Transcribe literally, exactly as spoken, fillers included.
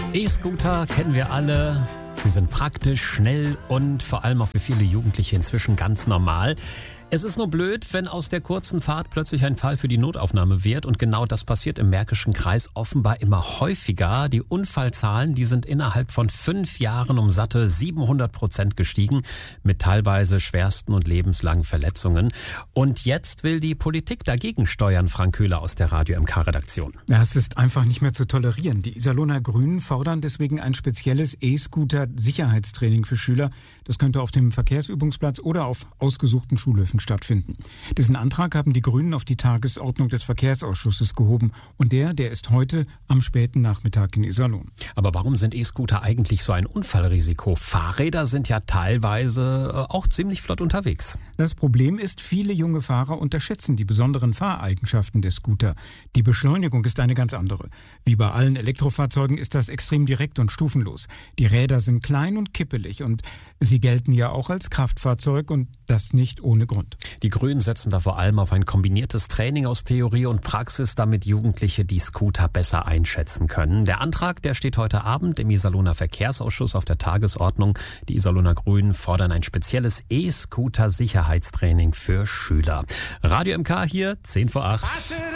E-Scooter kennen wir alle. Sie sind praktisch, schnell und vor allem auch für viele Jugendliche inzwischen ganz normal. Es ist nur blöd, wenn aus der kurzen Fahrt plötzlich ein Fall für die Notaufnahme wird. Und genau das passiert im Märkischen Kreis offenbar immer häufiger. Die Unfallzahlen, die sind innerhalb von fünf Jahren um satte siebenhundert Prozent gestiegen, mit teilweise schwersten und lebenslangen Verletzungen. Und jetzt will die Politik dagegen steuern, Frank Köhler aus der Radio M K-Redaktion. Das ist einfach nicht mehr zu tolerieren. Die Iserlohner Grünen fordern deswegen ein spezielles E-Scooter-Sicherheitstraining für Schüler. Das könnte auf dem Verkehrsübungsplatz oder auf ausgesuchten Schulhöfen stattfinden. Diesen Antrag haben die Grünen auf die Tagesordnung des Verkehrsausschusses gehoben. Und der, der ist heute am späten Nachmittag in Iserlohn. Aber warum sind E-Scooter eigentlich so ein Unfallrisiko? Fahrräder sind ja teilweise auch ziemlich flott unterwegs. Das Problem ist, viele junge Fahrer unterschätzen die besonderen Fahreigenschaften der Scooter. Die Beschleunigung ist eine ganz andere. Wie bei allen Elektrofahrzeugen ist das extrem direkt und stufenlos. Die Räder sind klein und kippelig und sie gelten ja auch als Kraftfahrzeug und das nicht ohne Grund. Die Grünen setzen da vor allem auf ein kombiniertes Training aus Theorie und Praxis, damit Jugendliche die Scooter besser einschätzen können. Der Antrag, der steht heute Abend im Iserlohner Verkehrsausschuss auf der Tagesordnung. Die Iserlohner Grünen fordern ein spezielles E-Scooter-Sicherheitstraining für Schüler. Radio M K hier, zehn vor acht.